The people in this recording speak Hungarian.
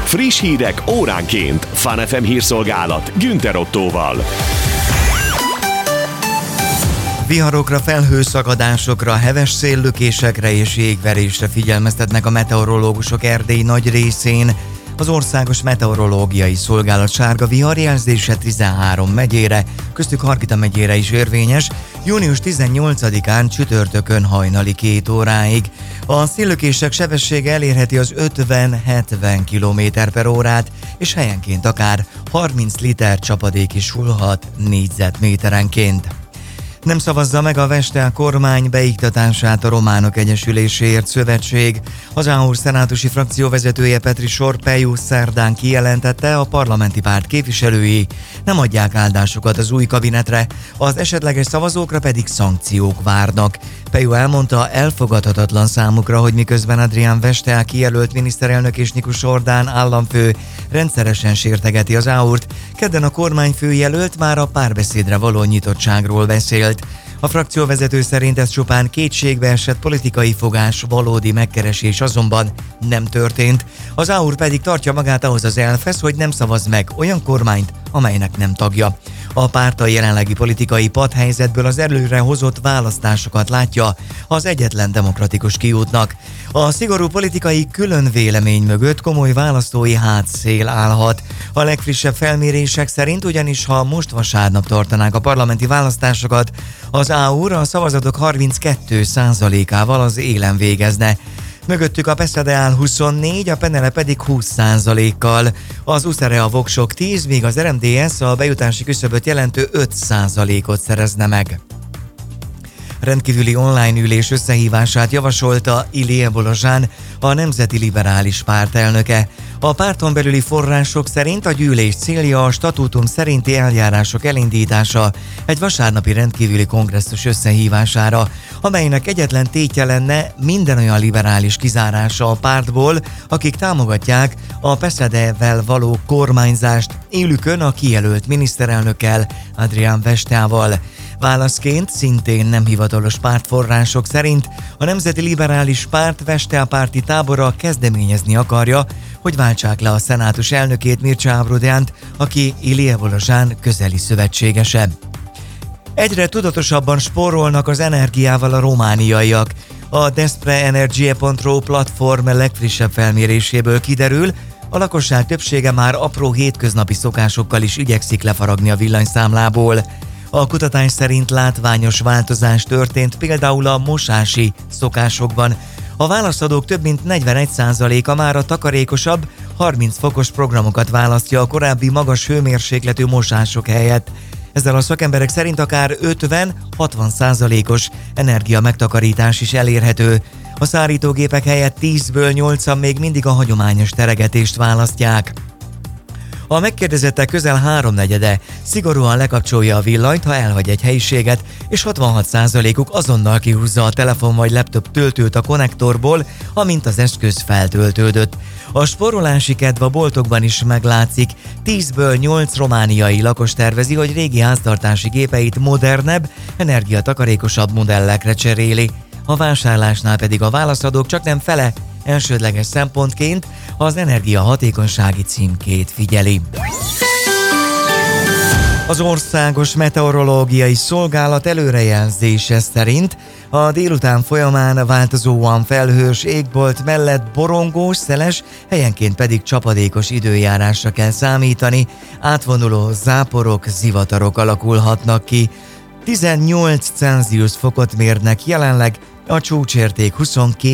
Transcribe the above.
Friss hírek óránként. Fun FM hírszolgálat Günther Ottóval. Viharokra, felhőszakadásokra, heves széllökésekre és jégverésre figyelmeztetnek a meteorológusok Erdély nagy részén. Az Országos Meteorológiai Szolgálat sárga viharjelzése 13 megyére, köztük Hargita megyére is érvényes, június 18-án csütörtökön hajnali 2 óráig. A széllökések sebessége elérheti az 50-70 km/h, és helyenként akár 30 liter csapadék is hullhat négyzetméterenként. Nem szavazza meg a Vestel kormány beiktatását a Románok Egyesüléséért Szövetség. Az AUR szenátusi frakció vezetője Petri Sorpejú szerdán kijelentette, a parlamenti párt képviselői nem adják áldásokat az új kabinetre, az esetleges szavazókra pedig szankciók várnak. Pejú elmondta, elfogadhatatlan számukra, hogy miközben Adrián Vestel kijelölt miniszterelnök és Nikus Orbán államfő rendszeresen sértegeti az AUR-t, kedden a kormányfő jelölt már a párbeszédre való nyitottságról beszélt. A frakcióvezető szerint ez csupán kétségbe esett politikai fogás, valódi megkeresés azonban nem történt. Az AUR pedig tartja magát ahhoz az elvhez, hogy nem szavaz meg olyan kormányt, amelynek nem tagja. A párt a jelenlegi politikai padhelyzetből az előre hozott választásokat látja az egyetlen demokratikus kiútnak. A szigorú politikai különvélemény mögött komoly választói hátszél állhat. A legfrissebb felmérések szerint ugyanis, ha most vasárnap tartanák a parlamenti választásokat, az AUR a szavazatok 32%-ával az élen végezne. Mögöttük a PESZEDE áll 24, a PENELE pedig 20%-kal. Az USZERE a Voksok 10, míg az RMDSZ a bejutási küszöböt jelentő 5%-ot szerezne meg. Rendkívüli online ülés összehívását javasolta Ilie Bolozsán, a Nemzeti Liberális Párt elnöke. A párton belüli források szerint a gyűlés célja a statútum szerinti eljárások elindítása egy vasárnapi rendkívüli kongresszus összehívására, amelynek egyetlen tétje lenne minden olyan liberális kizárása a pártból, akik támogatják a PESZEDE-vel való kormányzást, élükön a kijelölt miniszterelnökkel, Adrián Vestelval. Válaszként szintén nem hivatalos pártforrások szerint a Nemzeti Liberális Párt Vestel párti tábora kezdeményezni akarja, hogy váltsák le a szenátus elnökét, Mircea Abrudeant, aki Ilie Bolozsán közeli szövetségese. Egyre tudatosabban spórolnak az energiával a romániaiak. A despreenergie.ro platform legfrissebb felméréséből kiderül, a lakosság többsége már apró hétköznapi szokásokkal is igyekszik lefaragni a villanyszámlából. A kutatás szerint látványos változás történt például a mosási szokásokban. A válaszadók több mint 41%-a már a takarékosabb, 30 fokos programokat választja a korábbi magas hőmérsékletű mosások helyett. Ezzel a szakemberek szerint akár 50-60%-os energia megtakarítás is elérhető. A szárítógépek helyett 10-ből 8-an még mindig a hagyományos teregetést választják. A megkérdezettek közel 3/4 szigorúan lekapcsolja a villanyt, ha elhagy egy helyiséget, és 66%-uk azonnal kihúzza a telefon vagy laptop töltőt a konnektorból, amint az eszköz feltöltődött. A spórolási kedv a boltokban is meglátszik. 10-ből 8 romániai lakos tervezi, hogy régi háztartási gépeit modernebb, energiatakarékosabb modellekre cseréli. A vásárlásnál pedig a válaszadók csaknem fele elsődleges szempontként az energiahatékonysági címkét figyeli. Az Országos Meteorológiai Szolgálat előrejelzése szerint a délután folyamán változóan felhős égbolt mellett borongós, szeles, helyenként pedig csapadékos időjárásra kell számítani, átvonuló záporok, zivatarok alakulhatnak ki. 18 Celsius fokot mérnek jelenleg, a csúcsérték 22